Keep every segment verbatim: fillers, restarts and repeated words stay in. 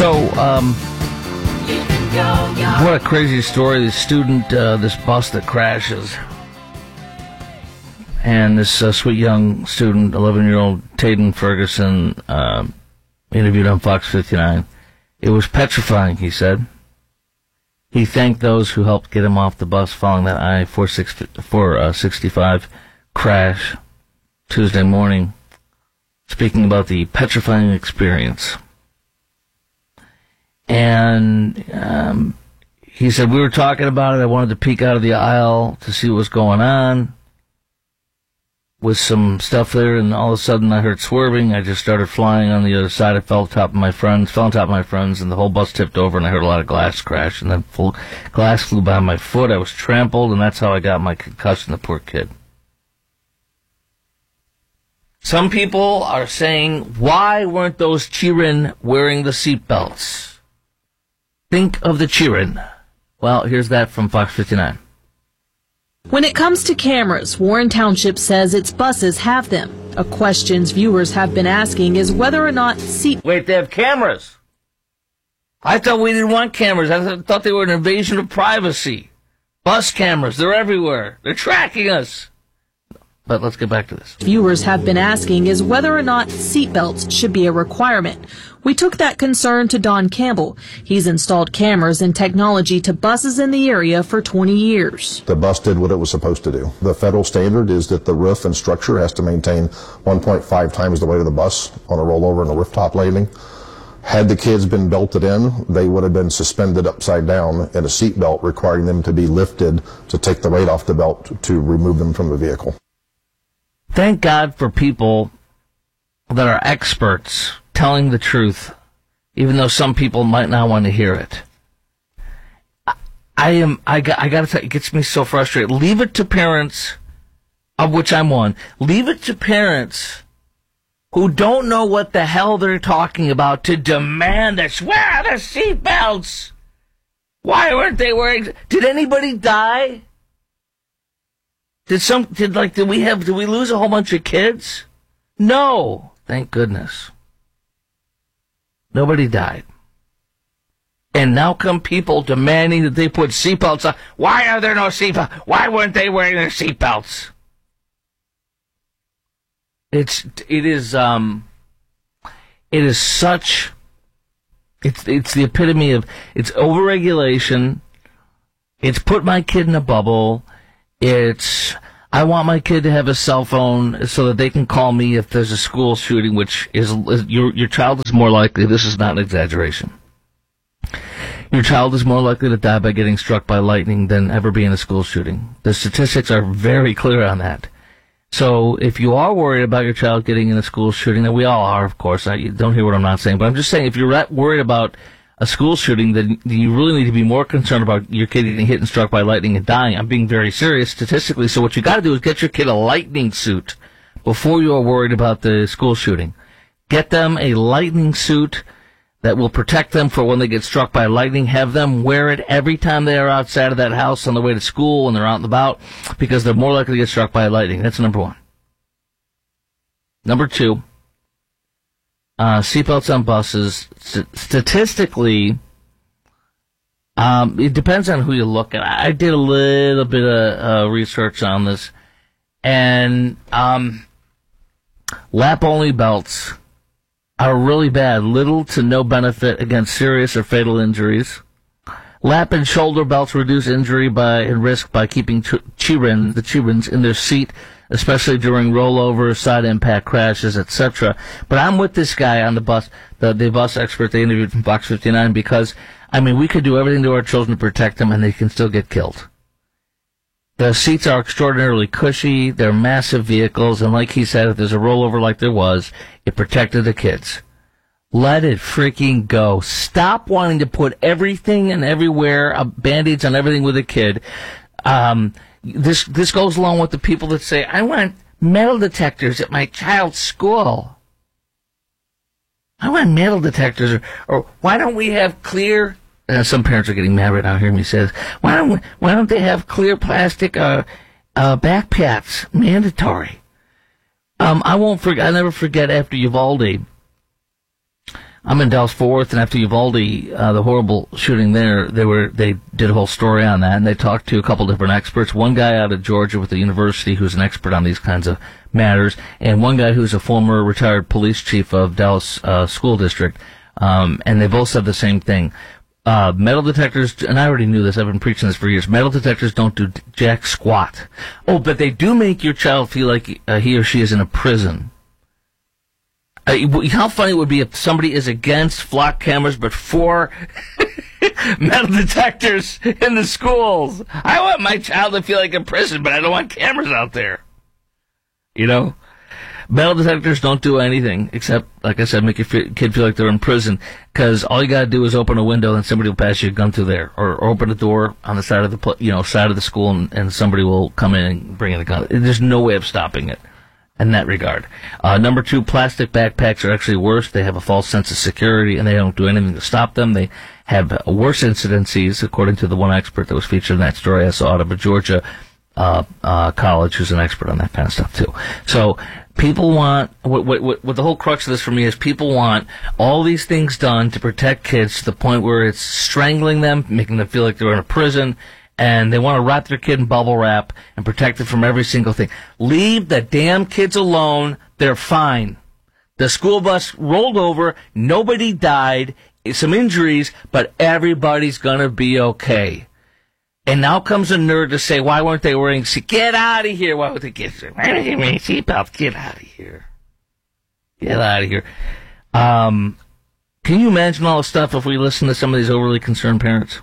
So, um, what a crazy story. The student, uh, this bus that crashes. And this uh, sweet young student, eleven-year-old Tayden Ferguson, uh, interviewed on Fox fifty-nine. It was petrifying, he said. He thanked those who helped get him off the bus following that I four sixty-five crash Tuesday morning, speaking about the petrifying experience. And um, he said, we were talking about it. I wanted to peek out of the aisle to see what was going on with some stuff there, and all of a sudden I heard swerving. I just started flying on the other side. I fell on top of my friends, fell on top of my friends, and the whole bus tipped over, and I heard a lot of glass crash, and then full glass flew by my foot. I was trampled, and that's how I got my concussion, the poor kid. Some people are saying, why weren't those children wearing the seatbelts? Think of the children. Well, here's that from Fox fifty-nine. When it comes to cameras, Warren Township says its buses have them. A question viewers have been asking is whether or not seat... Wait, they have cameras? I thought we didn't want cameras. I th- thought they were an invasion of privacy. Bus cameras, they're everywhere. They're tracking us. But let's get back to this. Viewers have been asking is whether or not seatbelts should be a requirement. We took that concern to Don Campbell. He's installed cameras and technology to buses in the area for twenty years. The bus did what it was supposed to do. The federal standard is that the roof and structure has to maintain one point five times the weight of the bus on a rollover and a rooftop landing. Had the kids been belted in, they would have been suspended upside down in a seat belt, requiring them to be lifted to take the weight off the belt to remove them from the vehicle. Thank God for people that are experts telling the truth, even though some people might not want to hear it. I, I am, I got, I got to tell you, it gets me so frustrated. Leave it to parents, of which I'm one. Leave it to parents who don't know what the hell they're talking about to demand that, where are the seatbelts? Why weren't they wearing, did anybody die? Did some, did like, did we have, did we lose a whole bunch of kids? No. Thank goodness. Nobody died. And now come people demanding that they put seatbelts on. Why are there no seatbelts? Why weren't they wearing their seatbelts? It's, it is, um, it is such, it's, it's the epitome of, it's overregulation. It's put my kid in a bubble. It's, I want my kid to have a cell phone so that they can call me if there's a school shooting, which is, is your your child is more likely, this is not an exaggeration, your child is more likely to die by getting struck by lightning than ever be in a school shooting. The statistics are very clear on that. So if you are worried about your child getting in a school shooting, and we all are, of course, I don't hear what I'm not saying, but I'm just saying if you're worried about a school shooting, then you really need to be more concerned about your kid getting hit and struck by lightning and dying. I'm being very serious statistically. So what you got to do is get your kid a lightning suit before you are worried about the school shooting. Get them a lightning suit that will protect them for when they get struck by lightning. Have them wear it every time they are outside of that house on the way to school when they're out and about, because they're more likely to get struck by lightning. That's number one. Number two. Uh, seatbelts on buses, st- statistically, um, it depends on who you look at. I did a little bit of uh, research on this, and um, lap-only belts are really bad. Little to no benefit against serious or fatal injuries. Lap and shoulder belts reduce injury by and risk by keeping ch- children, the children in their seat, especially during rollovers, side impact crashes, et cetera. But I'm with this guy on the bus, the, the bus expert they interviewed from Fox fifty-nine, because, I mean, we could do everything to our children to protect them, and they can still get killed. The seats are extraordinarily cushy, they're massive vehicles, and like he said, if there's a rollover like there was, it protected the kids. Let it freaking go. Stop wanting to put everything and everywhere, uh, Band-Aids on everything with a kid. Um... This this goes along with the people that say, I want metal detectors at my child's school. I want metal detectors. Or, or why don't we have clear... Uh, some parents are getting mad right now hearing me say this. Why don't, we, why don't they have clear plastic uh, uh, backpacks? Mandatory. Um, I won't forget. I'll never forget after Uvalde. I'm in Dallas Fort Worth, and after Uvalde, uh, the horrible shooting there, they were they did a whole story on that, and they talked to a couple different experts. One guy out of Georgia with the university who's an expert on these kinds of matters, and one guy who's a former retired police chief of Dallas uh, School District, um, and they both said the same thing. Uh, metal detectors, and I already knew this, I've been preaching this for years, metal detectors don't do jack squat. Oh, but they do make your child feel like uh, he or she is in a prison. Uh, how funny it would be if somebody is against flock cameras but for metal detectors in the schools. I want my child to feel like in prison, but I don't want cameras out there. You know? Metal detectors don't do anything except, like I said, make your f- kid feel like they're in prison, because all you got to do is open a window and somebody will pass you a gun through there, or, or open a door on the side of the pl- you know side of the school and, and somebody will come in and bring in a gun. There's no way of stopping it in that regard. Uh, number two, plastic backpacks are actually worse. They have a false sense of security, and they don't do anything to stop them. They have worse incidences, according to the one expert that was featured in that story I saw out of a Georgia uh, uh, college who's an expert on that kind of stuff, too. So people want, what, what, what the whole crux of this for me is, people want all these things done to protect kids to the point where it's strangling them, making them feel like they're in a prison, and they want to wrap their kid in bubble wrap and protect it from every single thing. Leave the damn kids alone. They're fine. The school bus rolled over. Nobody died. Some injuries, but everybody's going to be okay. And now comes a nerd to say, why weren't they wearing seatbelts? Get out of here. Why would they get why weren't they wearing seatbelts? Get out of here. Get out of here. Um, can you imagine all the stuff if we listen to some of these overly concerned parents?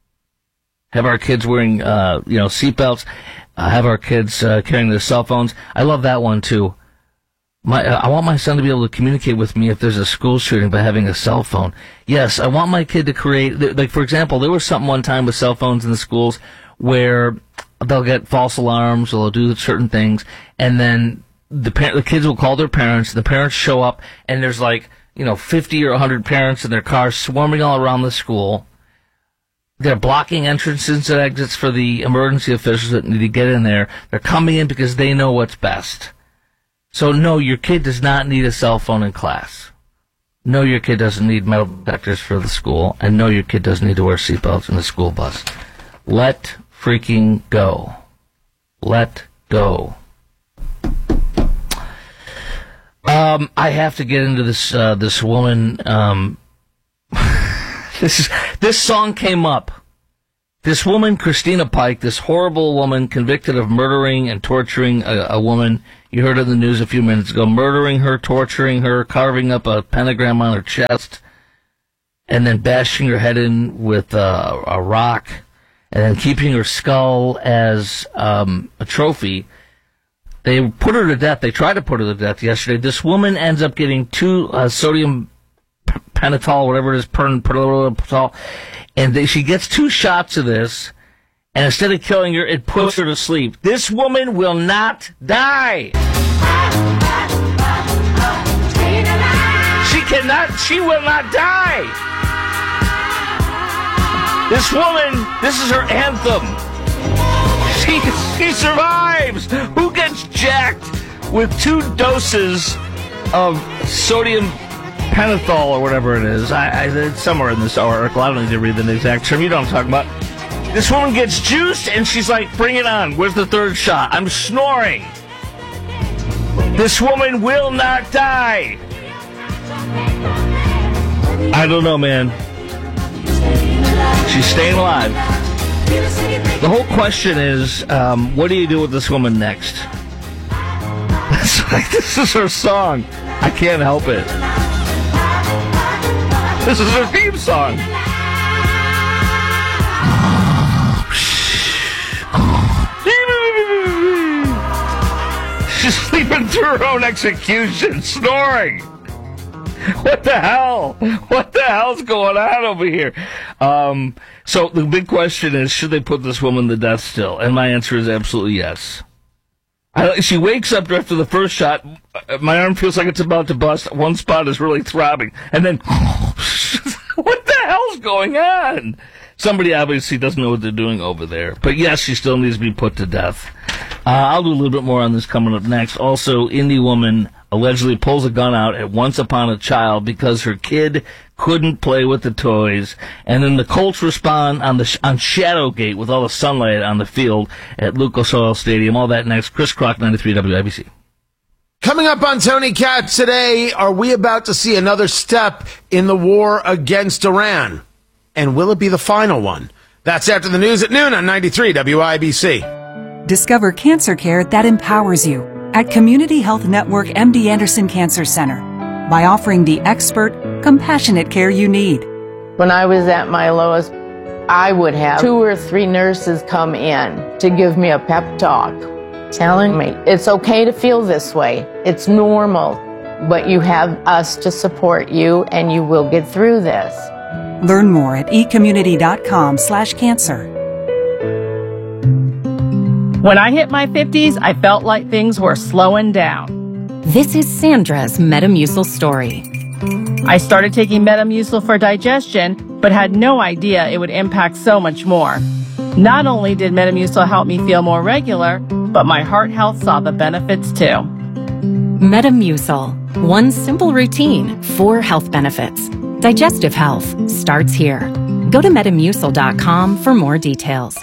Have our kids wearing, uh, you know, seatbelts. Uh, have our kids uh, carrying their cell phones. I love that one, too. My, uh, I want my son to be able to communicate with me if there's a school shooting by having a cell phone. Yes, I want my kid to create, like, for example, there was something one time with cell phones in the schools where they'll get false alarms, or they'll do certain things, and then the par- the kids will call their parents, the parents show up, and there's like, you know, fifty or one hundred parents in their cars swarming all around the school. They're blocking entrances and exits for the emergency officials that need to get in there. They're coming in because they know what's best. So, no, your kid does not need a cell phone in class. No, your kid doesn't need metal detectors for the school. And no, your kid doesn't need to wear seatbelts in the school bus. Let freaking go. Let go. Um, I have to get into this, uh, this woman, um, this is, this song came up. This woman, Christina Pike, this horrible woman convicted of murdering and torturing a, a woman. You heard it in the news a few minutes ago. Murdering her, torturing her, carving up a pentagram on her chest, and then bashing her head in with uh, a rock, and then keeping her skull as um, a trophy. They put her to death. They tried to put her to death yesterday. This woman ends up getting two uh, sodium p- pentothal, whatever it is, per- pentothal, and they, she gets two shots of this, and instead of killing her, it puts her to sleep. This woman will not die. She cannot, she will not die. This woman, this is her anthem. She, she survives. Who gets jacked with two doses of sodium pentothal or whatever it is? I, I, it's somewhere in this article. I don't need to read the exact term. You know what I'm talking about. This woman gets juiced, and she's like, bring it on. Where's the third shot? I'm snoring. This woman will not die. I don't know, man. She's staying alive. The whole question is, um, what do you do with this woman next? It's like, this is her song. I can't help it. This is her theme song. She's sleeping through her own execution, snoring. What the hell? What the hell's going on over here? Um, so the big question is, should they put this woman to death still? And my answer is absolutely yes. I, she wakes up after the first shot. My arm feels like it's about to bust. One spot is really throbbing. And then, what the hell's going on? Somebody obviously doesn't know what they're doing over there. But yes, she still needs to be put to death. Uh, I'll do a little bit more on this coming up next. Also, indie woman allegedly pulls a gun out at Once Upon a Child because her kid couldn't play with the toys. And then the Colts respond on the on Shadowgate with all the sunlight on the field at Lucas Oil Stadium. All that next. Chris Crock, ninety-three W I B C. Coming up on Tony Katz today, are we about to see another step in the war against Iran? And will it be the final one? That's after the news at noon on ninety-three W I B C. Discover cancer care that empowers you at Community Health Network M D Anderson Cancer Center by offering the expert, compassionate care you need. When I was at my lowest, I would have two or three nurses come in to give me a pep talk, telling me it's okay to feel this way. It's normal, but you have us to support you and you will get through this. Learn more at ecommunity.com slash cancer. When I hit my fifties, I felt like things were slowing down. This is Sandra's Metamucil story. I started taking Metamucil for digestion, but had no idea it would impact so much more. Not only did Metamucil help me feel more regular, but my heart health saw the benefits too. Metamucil. One simple routine, four health benefits. Digestive health starts here. Go to metamucil dot com for more details.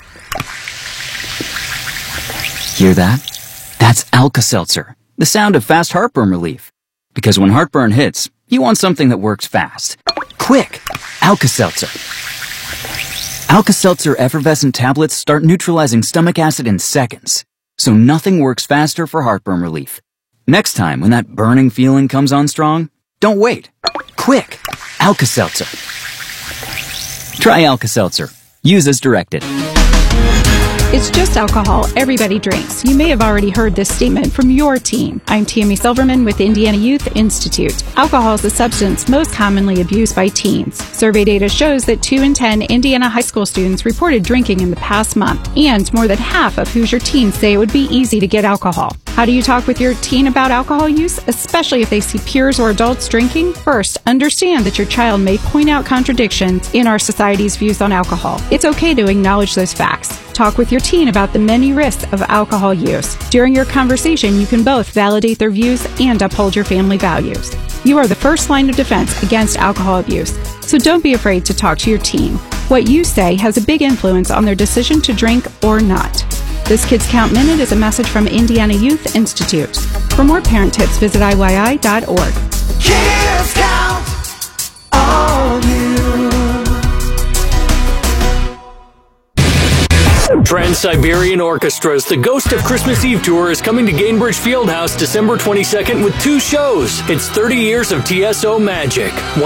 Hear that? That's Alka-Seltzer, the sound of fast heartburn relief. Because when heartburn hits, you want something that works fast. Quick! Alka-Seltzer. Alka-Seltzer effervescent tablets start neutralizing stomach acid in seconds, so nothing works faster for heartburn relief. Next time, when that burning feeling comes on strong, don't wait. Quick! Alka-Seltzer. Try Alka-Seltzer. Use as directed. It's just alcohol. Everybody drinks. You may have already heard this statement from your teen. I'm Tammy Silverman with Indiana Youth Institute. Alcohol is the substance most commonly abused by teens. Survey data shows that two in ten Indiana high school students reported drinking in the past month, and more than half of Hoosier teens say it would be easy to get alcohol. How do you talk with your teen about alcohol use, especially if they see peers or adults drinking? First, understand that your child may point out contradictions in our society's views on alcohol. It's okay to acknowledge those facts. Talk with your teen about the many risks of alcohol use. During your conversation, you can both validate their views and uphold your family values. You are the first line of defense against alcohol abuse, so don't be afraid to talk to your teen. What you say has a big influence on their decision to drink or not. This Kids Count Minute is a message from Indiana Youth Institute. For more parent tips, visit I Y I dot org. Kids Count on you. Trans-Siberian Orchestra's The Ghost of Christmas Eve Tour is coming to Gainbridge Fieldhouse December twenty-second with two shows. It's thirty years of T S O magic.